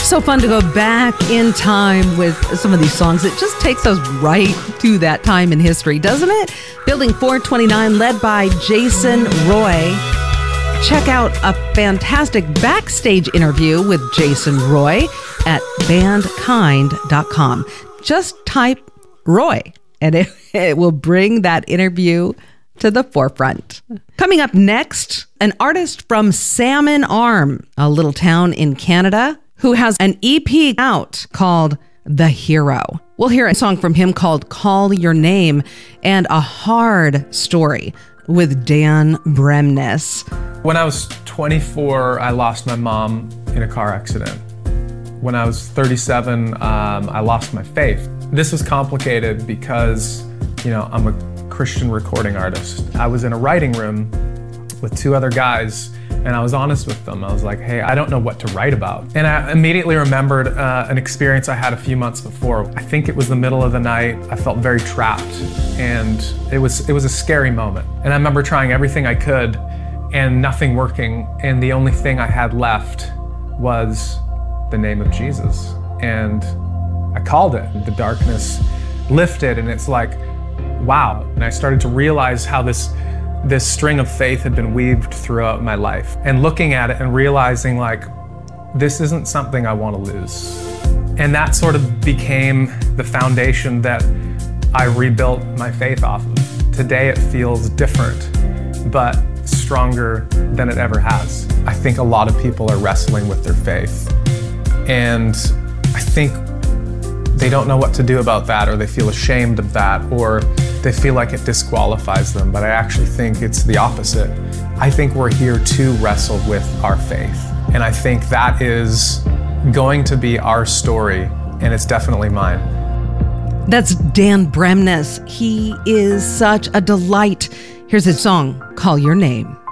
So fun to go back in time with some of these songs. It just takes us right to that time in history, doesn't it? Building 429, led by Jason Roy. Check out a fantastic backstage interview with Jason Roy at bandkind.com. Just type Roy and it will bring that interview to the forefront. Coming up next, an artist from Salmon Arm, a little town in Canada, who has an EP out called The Hero. We'll hear a song from him called Call Your Name, and a hard story with Dan Bremnes. When I was 24, I lost my mom in a car accident. When I was 37, I lost my faith. This was complicated because, I'm a Christian recording artist. I was in a writing room with two other guys, and I was honest with them. I was like, hey, I don't know what to write about. And I immediately remembered an experience I had a few months before. I think it was the middle of the night. I felt very trapped, and it was a scary moment. And I remember trying everything I could and nothing working, and the only thing I had left was the name of Jesus. And I called it. The darkness lifted, and it's like, wow. And I started to realize how this string of faith had been weaved throughout my life, and looking at it and realizing, like, this isn't something I want to lose. And that sort of became the foundation that I rebuilt my faith off of. Today it feels different, but stronger than it ever has. I think a lot of people are wrestling with their faith, and I think they don't know what to do about that, or they feel ashamed of that, or they feel like it disqualifies them. But I actually think it's the opposite. I think we're here to wrestle with our faith. And I think that is going to be our story, and it's definitely mine. That's Dan Bremnes. He is such a delight. Here's his song, Call Your Name.